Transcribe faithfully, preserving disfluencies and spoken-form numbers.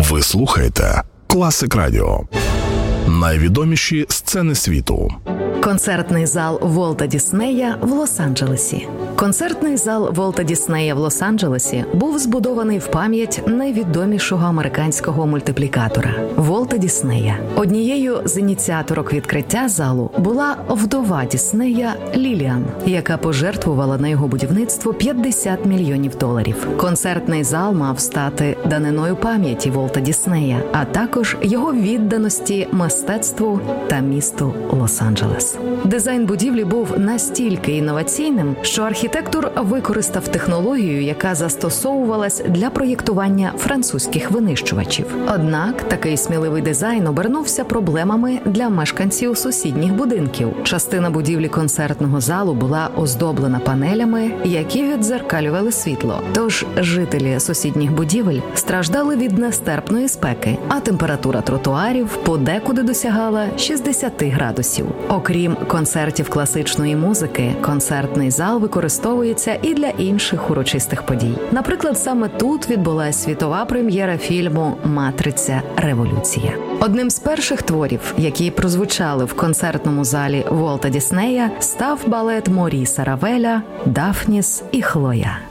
Ви слухаєте Класик Радіо. Найвідоміші сцени світу. Концертний зал Волта Діснея в Лос-Анджелесі. Концертний зал Волта Діснея в Лос-Анджелесі був збудований в пам'ять найвідомішого американського мультиплікатора – Волта Діснея. Однією з ініціаторок відкриття залу була вдова Діснея Ліліан, яка пожертвувала на його будівництво п'ятдесят мільйонів доларів. Концертний зал мав стати даниною пам'яті Волта Діснея, а також його відданості мистецтву та місту Лос-Анджелес. Дизайн будівлі був настільки інноваційним, що архітектор використав технологію, яка застосовувалась для проєктування французьких винищувачів. Однак такий сміливий дизайн обернувся проблемами для мешканців сусідніх будинків. Частина будівлі концертного залу була оздоблена панелями, які віддзеркалювали світло. Тож жителі сусідніх будівель страждали від нестерпної спеки, а температура тротуарів подекуди досягала шістдесят градусів. Окрім концертів класичної музики, концертний зал використовується і для інших урочистих подій. Наприклад, саме тут відбулася світова прем'єра фільму «Матриця. Революція». Одним з перших творів, які прозвучали в концертному залі Волта Діснея, став балет Моріса Равеля «Дафніс і Хлоя».